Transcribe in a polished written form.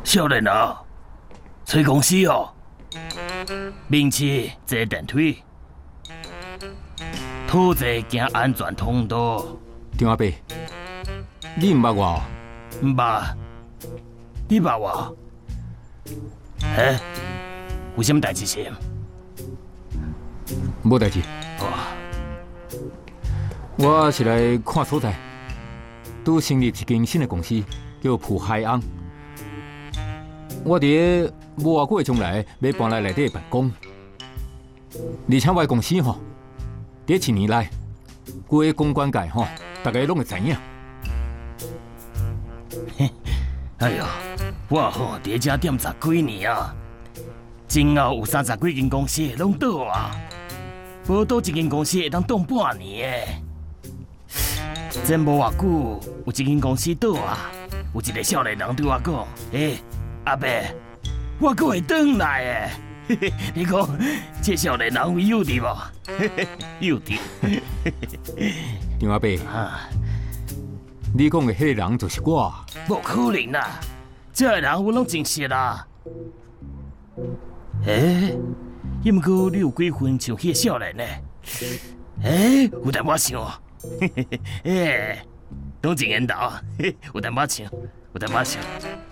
少年啊，找公司哦，名次坐电梯，土地行安全通道。 张阿伯，你唔捌我哦？ 唔捌，你捌我？哎，有什么代志是？ 无代志， 哇， 我是来看所在，拄成立一间新的公司，叫普海昂。我伫无偌久的将来要搬来内底办公，而且我的公司吼，伫1年来，规个公关界吼，大家拢会知影。 哎呦，我吼伫遮踮10几年啊，前后有30几间公司拢倒啊，无倒一间公司会当当半年的。真无偌久，有一间公司倒啊，有一个少年人对我讲：“阿伯，我阁会转来的。”你讲这少年人有幼稚无？幼稚。 张阿伯， 啊， 你讲的迄个人就是我。 无可能啦！这个人我拢真熟啦。毋过你有几分像迄个少年呢？有淡薄像。拢真缘投，有淡薄像，有淡薄像。